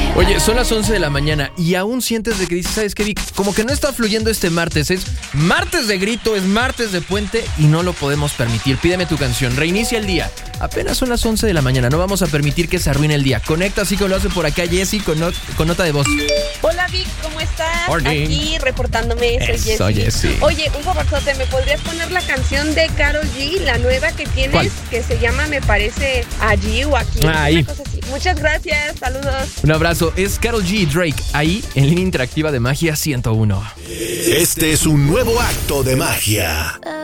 Oye, son las 11 de la mañana y aún sientes de que dices, ¿sabes qué, Vic? Como que no está fluyendo este martes. Es martes de grito, es martes de puente y no lo podemos permitir. Pídeme tu canción, reinicia el día. Apenas son las 11 de la mañana, no vamos a permitir que se arruine el día. Conecta así como lo hace por acá Jessy con nota de voz. Hola Vic, ¿cómo estás? Morning. Aquí reportándome, soy Jessy. Oye, un favorzote, ¿me podrías poner la canción de Karol G, la nueva que tienes? ¿Cuál? Que se llama, me parece, Allí o Aquí. Ahí. Una cosa así. Muchas gracias, saludos. Un abrazo, es Karol G y Drake, ahí en línea interactiva de Magia 101. Este es un nuevo acto de magia.